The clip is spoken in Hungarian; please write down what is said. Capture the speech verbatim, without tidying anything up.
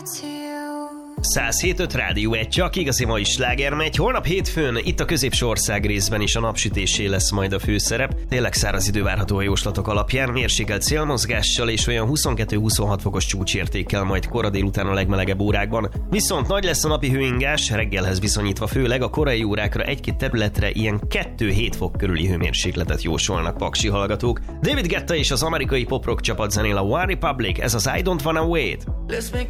száz hét öt Rádió egy, csak igazi mai sláger megy. Holnap hétfőn itt a középső ország részben is a napsütésé lesz majd a főszerep. Tényleg száraz idő várható a jóslatok alapján, mérsékelt szélmozgással és olyan huszonkettő-huszonhat fokos csúcsértékkel majd kora délután a legmelegebb órákban. Viszont nagy lesz a napi hőingás, reggelhez viszonyítva főleg a korai órákra egy-két területre ilyen kettő-hét fok körüli hőmérsékletet jósolnak paksi hallgatók. David Guetta és az amerikai pop-rock csapat zenél a One Republic, ez az I Don't Wanna Wait. Let's make